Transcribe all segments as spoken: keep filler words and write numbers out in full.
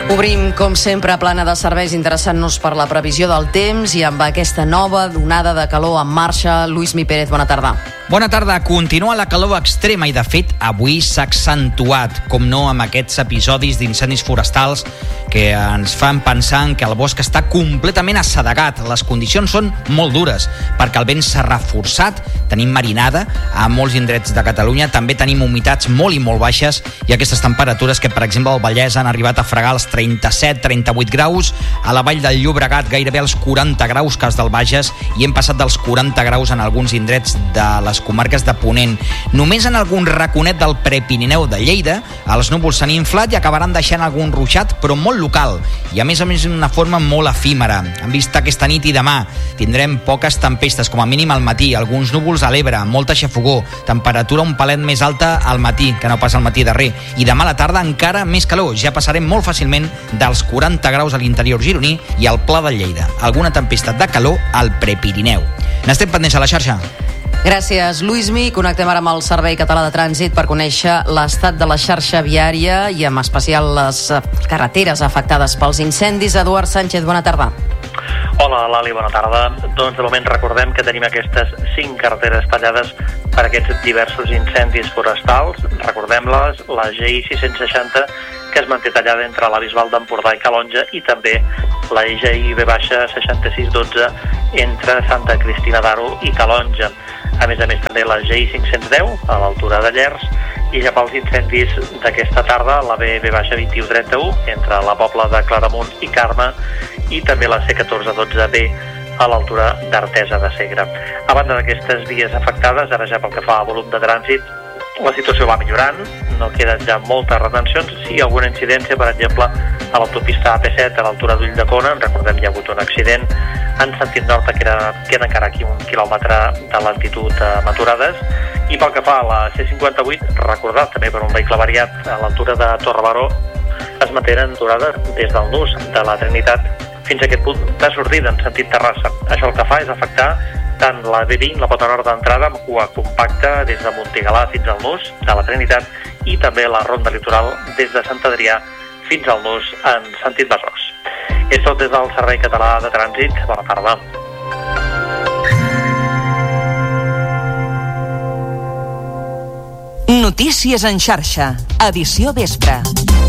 Obrim, com sempre, plana de serveis, interessant-nos per la previsió del temps i amb aquesta nova onada de calor en marxa. Lluís Mi Pérez, bona tarda. Bona tarda. Continua la calor extrema i, de fet, avui s'ha accentuat, com no, amb aquests episodis d'incendis forestals que ens fan pensar que el bosc està completament assedegat. Les condicions són molt dures perquè el vent s'ha reforçat, tenim marinada a molts indrets de Catalunya, també tenim humitats molt i molt baixes i aquestes temperatures que, per exemple, al Vallès han arribat a fregar els trenta-set trenta-vuit graus, a la vall del Llobregat gairebé als quaranta graus, cas del Bages, i hem passat dels quaranta graus en alguns indrets de les comarques de Ponent. Només en algun raconet del Prepirineu de Lleida els núvols s'han inflat i acabaran deixant algun ruixat, però molt local, i a més a més d'una forma molt efímera. En vista aquesta nit i demà tindrem poques tempestes, com a mínim al matí, alguns núvols a l'Ebre, molta xafogor, temperatura un palet més alta al matí, que no pas al matí darrer, i demà a la tarda encara més calor, ja passarem molt fàcilment dels quaranta graus a l'interior gironí i al Pla de Lleida. Alguna tempesta de calor al Prepirineu. N'estem pendents a la xarxa. Gràcies, Lluís Mi. Connectem ara amb el Servei Català de Trànsit per conèixer l'estat de la xarxa viària i en especial les carreteres afectades pels incendis. Eduard Sánchez, bona tarda. Hola, Lali, bona tarda. Doncs de moment recordem que tenim aquestes cinc carreteres tallades per aquests diversos incendis forestals. Recordem-les, la G I sis-cents seixanta, que es manté tallada entre la Bisbal d'Empordà i Calonge, i també la G I V seixanta-sis dotze entre Santa Cristina d'Aro i Calonge. A més a més, també la G I cinc-cents deu, a l'altura de Llers, i ja pels incendis d'aquesta tarda, la B V vint-i-u trenta-u, entre la Pobla de Claramunt i Carme, i també la C catorze dotze B, a l'altura d'Artesa de Segre. A banda d'aquestes vies afectades, ara ja pel que fa a volum de trànsit, la situació va millorant, no queden ja moltes retencions, sí alguna incidència, per exemple, a l'autopista A P set, a l'altura d'Ulldecona. Recordem, hi ha hagut un accident en sentit nord, que era, queda encara aquí un quilòmetre de lentitud a Maturades. I pel que fa a la C cinquanta-vuit, recordat també per un vehicle variat a l'altura de Torrebaró, es mantenen aturades des del nus de la Trinitat fins a aquest punt de sortida en sentit Terrassa. Això el que fa és afectar tant la B vint, la pota nord d'entrada, amb cua compacta des de Montigalà fins al nus de la Trinitat, i també la ronda litoral des de Sant Adrià fins al nus en sentit Besòs. És tot des del Servei Català de Trànsit. Bona tarda. Notícies en xarxa, edició vespre.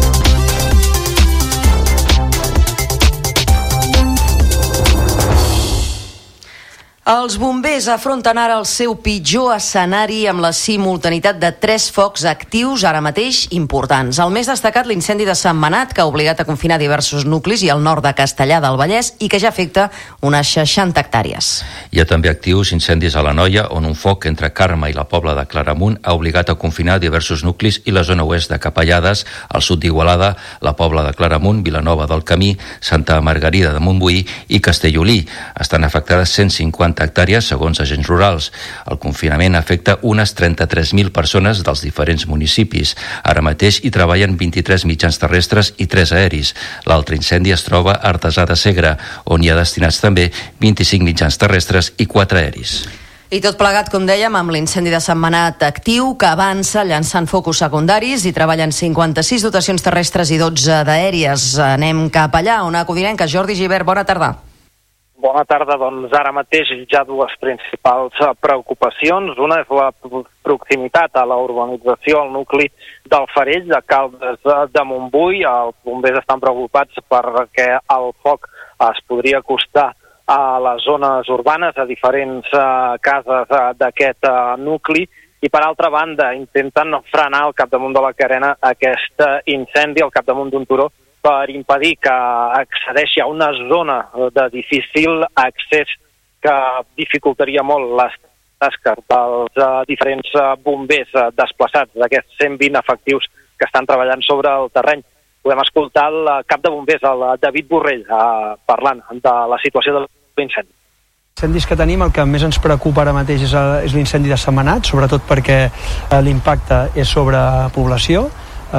Els bombers afronten ara el seu pitjor escenari amb la simultaneïtat de tres focs actius ara mateix importants. El més destacat, l'incendi de Sentmenat, que ha obligat a confinar diversos nuclis, i al nord de Castellar del Vallès, i que ja afecta unes seixanta hectàrees. Hi ha també actius incendis a l'Anoia, on un foc entre Carme i la Pobla de Claramunt ha obligat a confinar diversos nuclis, i la zona oest de Capellades, al sud d'Igualada, la Pobla de Claramunt, Vilanova del Camí, Santa Margarida de Montbui i Castellolí. Estan afectades cent cinquanta hectàrees, segons agents rurals. El confinament afecta unes trenta-tres mil persones dels diferents municipis. Ara mateix hi treballen vint-i-tres mitjans terrestres i tres aeris. L'altre incendi es troba a Artesà de Segre, on hi ha destinats també vint-i-cinc mitjans terrestres i quatre aeris. I tot plegat, com dèiem, amb l'incendi de Sentmenat actiu, que avança llançant focus secundaris, i treballen cinquanta-sis dotacions terrestres i dotze d'aèries. Anem cap allà, on acudirem, que Jordi Gibert, bona tarda. Bona tarda, doncs ara mateix hi ha dues principals preocupacions. Una és la proximitat a la urbanització, al nucli del Farell, de Caldes de Montbui. Els bombers estan preocupats perquè el foc es podria acostar a les zones urbanes, a diferents uh, cases uh, d'aquest uh, nucli, i per altra banda intenten frenar al capdamunt de la Carena aquest uh, incendi, al capdamunt d'un turó, per impedir que accedeixi a una zona de difícil accés que dificultaria molt les tasques dels uh, diferents uh, bombers uh, desplaçats, d'aquests cent vint efectius que estan treballant sobre el terreny. Podem escoltar el cap de bombers, el David Borrell, uh, parlant de la situació de l'incendi. Incendis que tenim, el que més ens preocupa ara mateix és, és l'incendi de Sentmenat, sobretot perquè uh, l'impacte és sobre població. Eh,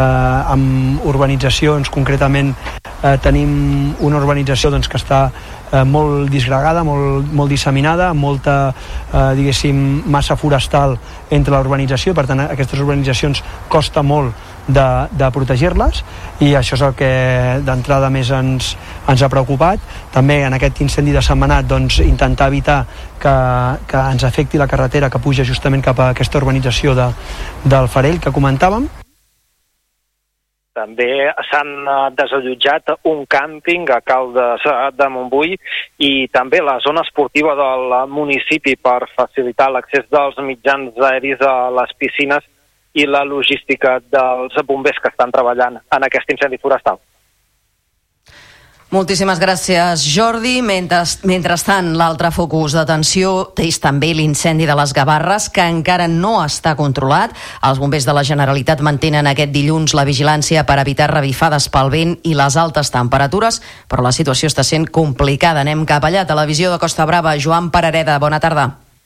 amb urbanitzacions, concretament eh, tenim una urbanització doncs, que està eh, molt disgregada, molt, molt disseminada, amb molta, eh, diguéssim, massa forestal entre la urbanització. Per tant, aquestes urbanitzacions costa molt de, de protegir-les, i això és el que d'entrada més ens, ens ha preocupat. També en aquest incendi de Sentmenat, doncs, intentar evitar que, que ens afecti la carretera que puja justament cap a aquesta urbanització de, del Farell que comentàvem. També s'han desallotjat un càmping a Caldes de Montbui i també la zona esportiva del municipi per facilitar l'accés dels mitjans aeris a les piscines i la logística dels bombers que estan treballant en aquest incendi forestal. Moltíssimes gràcies, Jordi. Mentre, mentrestant, l'altre focus d'atenció és també l'incendi de les Gavarres, que encara no està controlat. Els bombers de la Generalitat mantenen aquest dilluns la vigilància per evitar revifades pel vent i les altes temperatures, però la situació està sent complicada. Anem cap allà, Televisió de Costa Brava. Joan Parareda, bona tarda.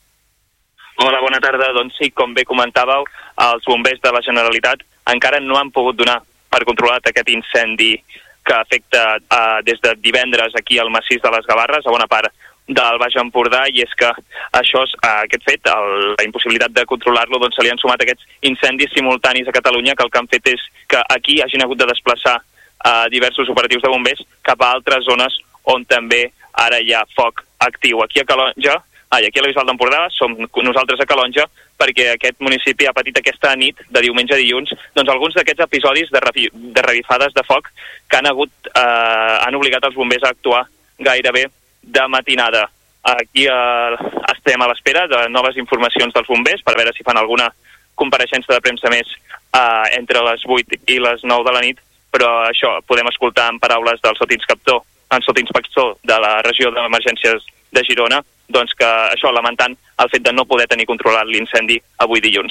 Hola, bona tarda. Doncs sí, com bé comentàveu, els bombers de la Generalitat encara no han pogut donar per controlat aquest incendi que afecta eh, des de divendres aquí al massís de les Gavarres, a bona part del Baix Empordà, i és que això, eh, aquest fet, el, la impossibilitat de controlar-lo, doncs se li han sumat aquests incendis simultanis a Catalunya, que el que han fet és que aquí hagin hagut de desplaçar eh, diversos operatius de bombers cap a altres zones on també ara hi ha foc actiu. Aquí a Calonja, ah, i aquí a la Bisbal d'Empordà, som nosaltres a Calonja, perquè aquest municipi ha patit aquesta nit de diumenge a dilluns doncs alguns d'aquests episodis de, revi de revifades de foc que han hagut eh, han obligat els bombers a actuar gairebé de matinada. Aquí eh, estem a l'espera de noves informacions dels bombers per veure si fan alguna compareixença de premsa més eh, entre les vuit i les nou de la nit, però això podem escoltar en paraules del sotinspector, en sotinspector de la regió d'emergències de Girona, doncs que això, lamentant el fet de no poder tenir controlat l'incendi avui dilluns.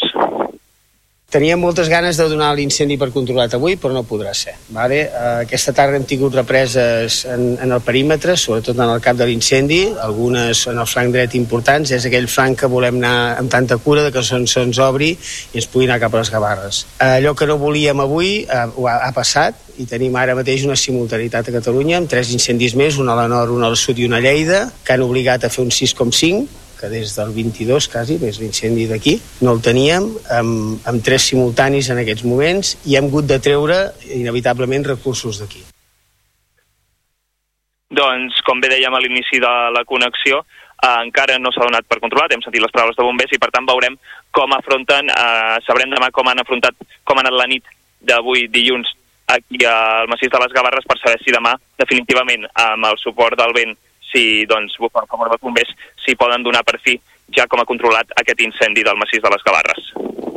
Teníem moltes ganes de donar l'incendi per controlat avui, però no podrà ser. Vale? Aquesta tarda hem tingut represes en, en el perímetre, sobretot en el cap de l'incendi, algunes en el flanc dret importants. És aquell flanc que volem anar amb tanta cura de que se'ns se obri i ens pugui anar cap a les Gavarres. Allò que no volíem avui eh, ha, ha passat, i tenim ara mateix una simultaneïtat a Catalunya amb tres incendis més, un a la nord, un al sud i una a Lleida, que han obligat a fer un sis coma cinc, que des del vint-i-dos quasi, més l'incendi d'aquí, no el teníem, amb, amb tres simultanis en aquests moments, i hem hagut de treure inevitablement recursos d'aquí. Doncs, com bé dèiem a l'inici de la connexió, eh, encara no s'ha donat per controlat, hem sentit les paraules de bombers i per tant veurem com afronten, eh, sabrem demà com han afrontat, com ha anat la nit d'avui dilluns aquí al massís de les Gavarres per saber si demà definitivament amb el suport del vent, si doncs per favor dels bombers, si poden donar per fi ja com ha controlat aquest incendi del massís de les Gavarres.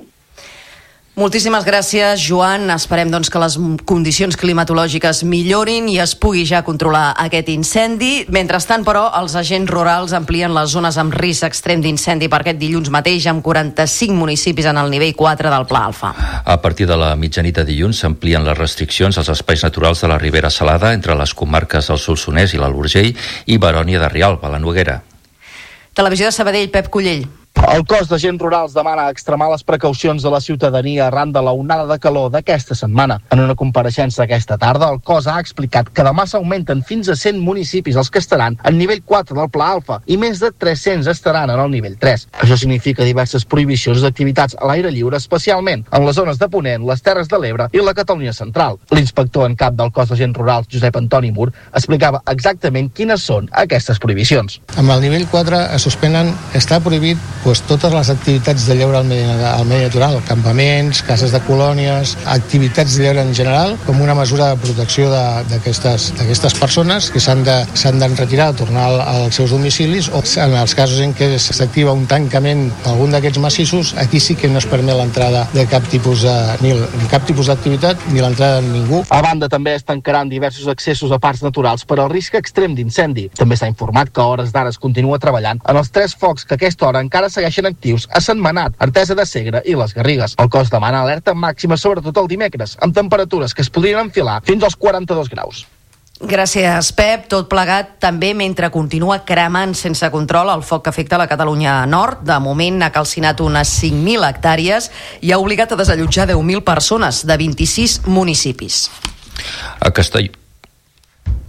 Moltíssimes gràcies, Joan. Esperem doncs, que les condicions climatològiques millorin i es pugui ja controlar aquest incendi. Mentrestant, però, els agents rurals amplien les zones amb risc extrem d'incendi per aquest dilluns mateix amb quaranta-cinc municipis en el nivell quatre del Pla Alfa. A partir de la mitjanit de dilluns s'amplien les restriccions als espais naturals de la Ribera Salada entre les comarques del Solsonès i l'Alt Urgell i Barònia de Rialb, a la Noguera. Televisió de Sabadell, Pep Cullell. El cos d'agents rurals demana extremar les precaucions de la ciutadania arran de la onada de calor d'aquesta setmana. En una compareixença aquesta tarda, el cos ha explicat que demà s'augmenten fins a cent municipis els que estaran en nivell quatre del Pla Alfa i més de tres-cents estaran en el nivell tres. Això significa diverses prohibicions d'activitats a l'aire lliure, especialment en les zones de Ponent, les Terres de l'Ebre i la Catalunya Central. L'inspector en cap del cos d'agents rurals, Josep Antoni Mur, explicava exactament quines són aquestes prohibicions. Amb el nivell quatre es suspenen, està prohibit pues, totes les activitats de lleure al medi, al medi natural, campaments, cases de colònies, activitats de lleure en general, com una mesura de protecció d'aquestes persones que s'han de, s'han de retirar, tornar als seus domicilis, o en els casos en què s'activa un tancament d'algun d'aquests massissos, aquí sí que no es permet l'entrada de cap tipus de, ni, ni cap tipus d'activitat ni l'entrada de ningú. A banda, també es tancaran diversos accessos a parcs naturals per al risc extrem d'incendi. També s'ha informat que a hores d'ara es continua treballant en els tres focs que a aquesta hora encara segueixen actius a Sentmenat, Artesa de Segre i les Garrigues. El cos demana alerta màxima sobretot el dimecres, amb temperatures que es podrien enfilar fins als quaranta-dos graus. Gràcies, Pep. Tot plegat també mentre continua cremant sense control el foc que afecta la Catalunya Nord. De moment ha calcinat unes cinc mil hectàrees i ha obligat a desallotjar deu mil persones de vint-i-sis municipis. A Castelló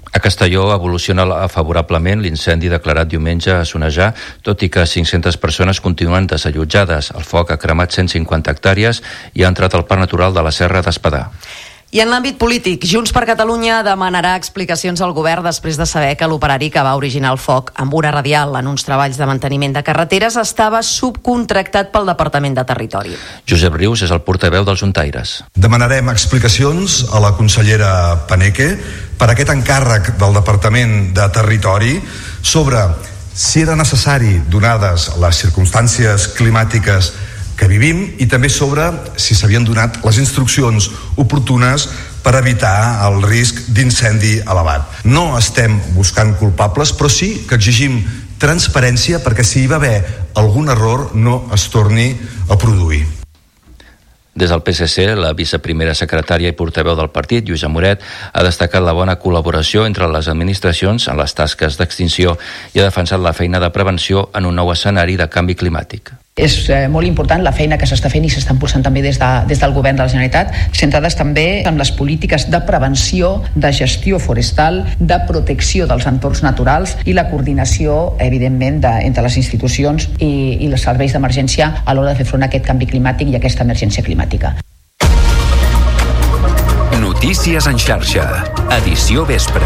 A Castelló evoluciona favorablement l'incendi declarat diumenge a Sonejar, tot i que cinc-centes persones continuen desallotjades. El foc ha cremat cent cinquanta hectàrees i ha entrat al Parc Natural de la Serra d'Espadà. I en l'àmbit polític, Junts per Catalunya demanarà explicacions al govern després de saber que l'operari que va originar el foc amb una radial en uns treballs de manteniment de carreteres estava subcontractat pel Departament de Territori. Josep Rius és el portaveu dels juntaires. Demanarem explicacions a la consellera Paneque per aquest encàrrec del Departament de Territori sobre si era necessari, donades les circumstàncies climàtiques que vivim, i també sobre si s'havien donat les instruccions oportunes per evitar el risc d'incendi elevat. No estem buscant culpables, però sí que exigim transparència perquè si hi va haver algun error no es torni a produir. Des del P S C, la viceprimera secretària i portaveu del partit, Lluïsa Moret, ha destacat la bona col·laboració entre les administracions en les tasques d'extinció i ha defensat la feina de prevenció en un nou escenari de canvi climàtic. És eh, molt important la feina que s'està fent i s'està impulsant també des, de, des del govern de la Generalitat, centrades també en les polítiques de prevenció, de gestió forestal, de protecció dels entorns naturals i la coordinació, evidentment, de, entre les institucions i, i els serveis d'emergència a l'hora de fer front a aquest canvi climàtic i a aquesta emergència climàtica. Notícies en xarxa, edició vespre.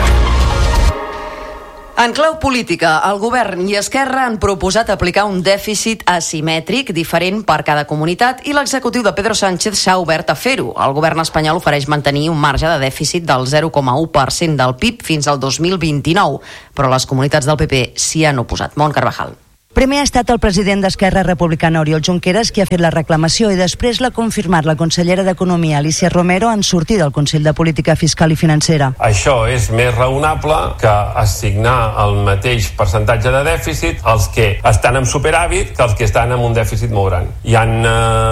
En clau política, el govern i Esquerra han proposat aplicar un dèficit asimètric diferent per cada comunitat i l'executiu de Pedro Sánchez s'ha obert a fer-ho. El govern espanyol ofereix mantenir un marge de dèficit del zero coma u per cent del P I B fins al dos mil vint-i-nou, però les comunitats del P P s'hi han oposat. Mont Carvajal. Primer ha estat el president d'Esquerra Republicana, Oriol Junqueras, qui ha fet la reclamació i després l'ha confirmat la consellera d'Economia, Alicia Romero, en sortir del Consell de Política Fiscal i Financera. Això és més raonable que assignar el mateix percentatge de dèficit als que estan en superàvit que als que estan en un dèficit molt gran. Hi ha eh,